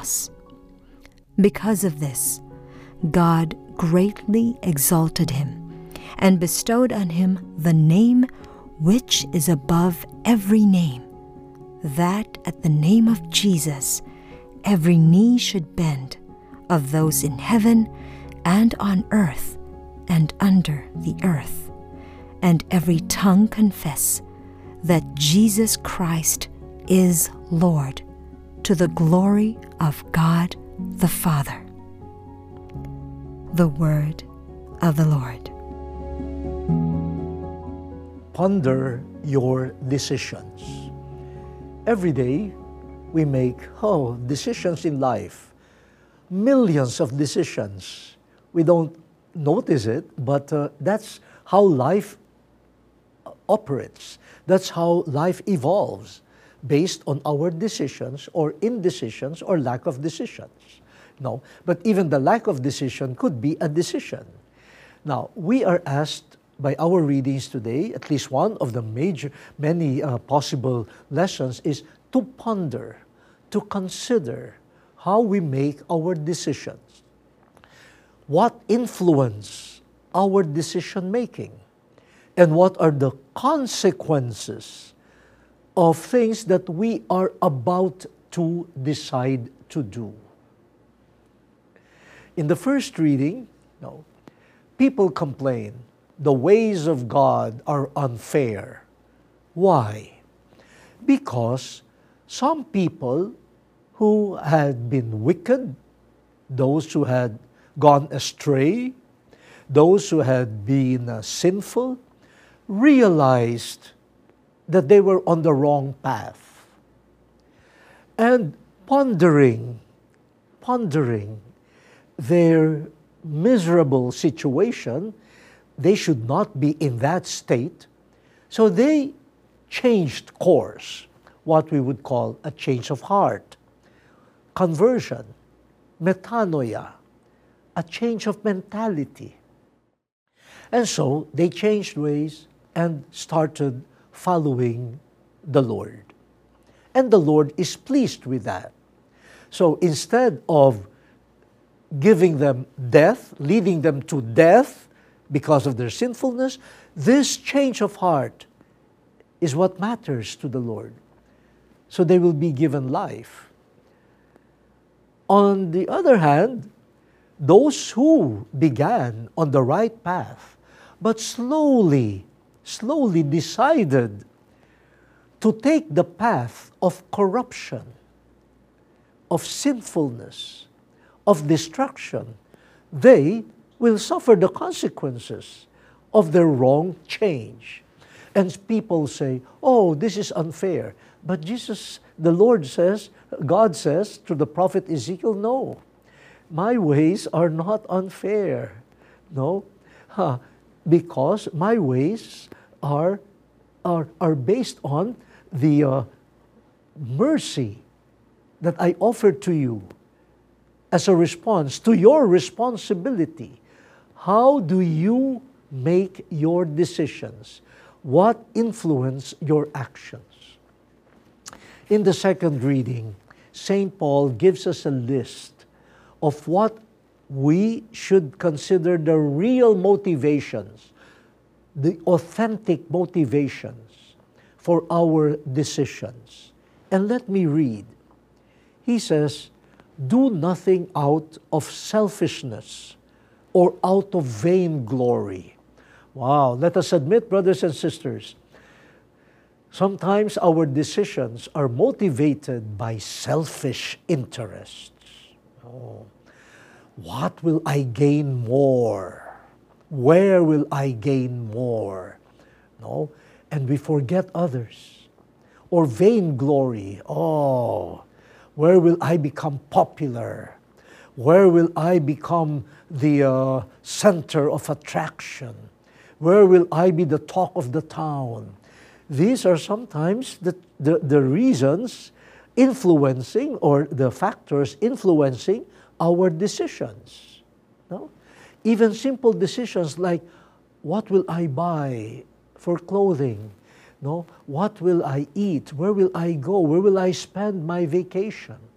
cross. Because of this, God greatly exalted him and bestowed on him the name which is above every name, that at the name of Jesus every knee should bend, of those in heaven and on earth and under the earth, and every tongue confess that Jesus Christ is Lord, to the glory of God the Father. The word of the Lord. Ponder your decisions. Every day, we make decisions in life. Millions of decisions. We don't notice it, but that's how life operates. That's how life evolves, based on our decisions or indecisions or lack of decisions. No, but even the lack of decision could be a decision. Now, we are asked by our readings today, at least one of the many possible lessons is to ponder, to consider how we make our decisions. What influence our decision making? And what are the consequences of things that we are about to decide to do? In the first reading, people complain the ways of God are unfair. Why? Because some people who had been wicked, those who had gone astray, those who had been sinful, realized that they were on the wrong path. And pondering their miserable situation, they should not be in that state. So they changed course, what we would call a change of heart, conversion, metanoia, a change of mentality. And so they changed ways and started following the Lord. And the Lord is pleased with that. So instead of giving them death, leading them to death because of their sinfulness, this change of heart is what matters to the Lord. So they will be given life. On the other hand, those who began on the right path, but slowly decided to take the path of corruption, of sinfulness, of destruction, they will suffer the consequences of their wrong change. And people say, oh, this is unfair. But the Lord says, God says to the prophet Ezekiel, no, my ways are not unfair. No, because my ways are based on the mercy that I offer to you as a response to your responsibility. How do you make your decisions? What influence your actions? In the second reading, St. Paul gives us a list of what we should consider the real motivations, the authentic motivations for our decisions. And let me read. He says, do nothing out of selfishness or out of vainglory. Wow, let us admit, brothers and sisters, sometimes our decisions are motivated by selfish interests. Oh, what will I gain more? Where will I gain more? No, and we forget others. Or vainglory. Oh, where will I become popular? Where will I become the center of attraction? Where will I be the talk of the town? These are sometimes the reasons influencing, or the factors influencing our decisions. No? Even simple decisions like, what will I buy for clothing? No? What will I eat? Where will I go? Where will I spend my vacation?